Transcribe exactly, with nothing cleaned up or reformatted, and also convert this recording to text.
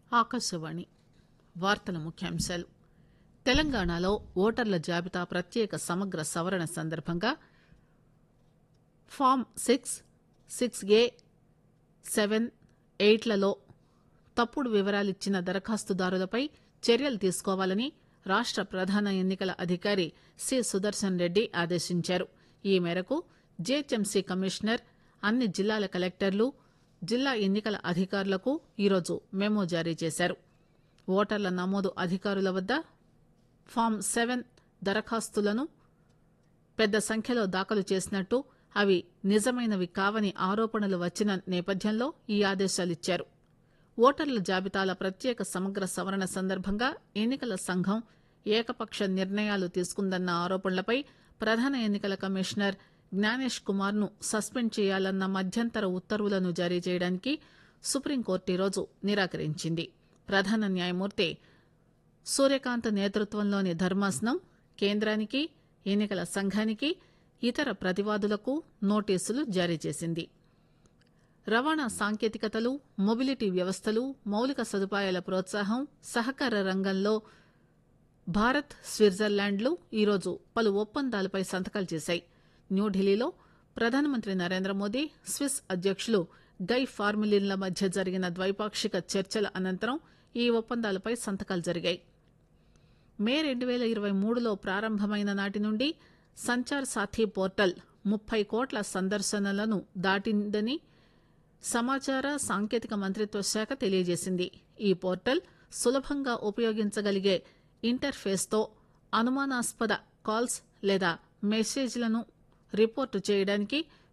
ఆకాశవాణి వార్తల ముఖ్యాంశాలు. తెలంగాణలో ఓటర్ల జాబితా ప్రత్యేక సమగ్ర సవరణ సందర్భంగా ఫామ్ సిక్స్ సిక్స్ ఏ సెవెన్ ఎయిట్లలో తప్పుడు వివరాలిచ్చిన దరఖాస్తుదారులపై చర్యలు తీసుకోవాలని రాష్ట ప్రధాన ఎన్నికల అధికారి సి సుదర్శన్ రెడ్డి ఆదేశించారు. ఈ మేరకు జీహెచ్ఎంసీ కమిషనర్ అన్ని జిల్లాల కలెక్టర్లు జిల్లా ఎన్నికల అధికారులకు ఈరోజు మెమో జారీ చేశారు. ఓటర్ల నమోదు అధికారుల వద్ద ఫామ్ సెవెన్ దరఖాస్తులను పెద్ద సంఖ్యలో దాఖలు చేసినట్టు, అవి నిజమైనవి కావని ఆరోపణలు వచ్చిన నేపథ్యంలో ఈ ఆదేశాలిచ్చారు. ఓటర్ల జాబితాల ప్రత్యేక సమగ్ర సవరణ సందర్భంగా ఎన్నికల సంఘం ఏకపక్ష నిర్ణయాలు తీసుకుందన్న ఆరోపణలపై ప్రధాన ఎన్నికల కమిషనర్ జ్ఞానేష్ కుమార్ ను సస్పెండ్ చేయాలన్న మధ్యంతర ఉత్తర్వులను జారీ చేయడానికి సుప్రీంకోర్టు ఈరోజు నిరాకరించింది. ప్రధాన న్యాయమూర్తి సూర్యకాంత్ నేతృత్వంలోని ధర్మాసనం కేంద్రానికి, ఎన్నికల సంఘానికి, ఇతర ప్రతివాదులకు నోటీసులు జారీ చేసింది. రవాణా సాంకేతికతలు, మొబిలిటీ వ్యవస్థలు, మౌలిక సదుపాయాల ప్రోత్సాహం, సహకార రంగంలో భారత్, స్విట్జర్లాండ్లు ఈరోజు పలు ఒప్పందాలపై సంతకాలు చేశాయి. న్యూఢిల్లీలో ప్రధానమంత్రి నరేంద్రమోదీ, స్విస్ అధ్యకులు గై ఫార్మిలిన్ల మధ్య జరిగిన ద్వైపాక్షిక చర్చల అనంతరం ఈ ఒప్పందాలపై సంతకాలు జరిగాయి. మే రెండు పేల ఇరవై మూడులో ప్రారంభమైన నాటి నుండి సంచార్ సాథీ పోర్టల్ ముప్పై కోట్ల సందర్శనలను దాటిందని సమాచార సాంకేతిక మంత్రిత్వ శాఖ తెలియజేసింది. ఈ పోర్టల్ సులభంగా ఉపయోగించగలిగే ఇంటర్ఫేస్తో అనుమానాస్పద కాల్స్ లేదా మెసేజ్లను రిపోర్టు చేయడానికి